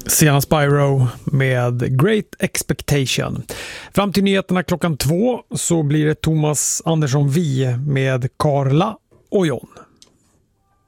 Sienna Spyro med Great Expectation. Fram till nyheterna klockan 2 så blir det Thomas Andersson Vi med Carla och John.